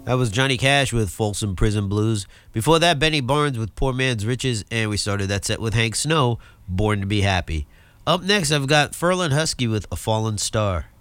That was Johnny Cash with Folsom Prison Blues. Before that, Benny Barnes with Poor Man's Riches. And we started that set with Hank Snow, Born to Be Happy. Up next, I've got Ferlin Husky with A Fallen Star.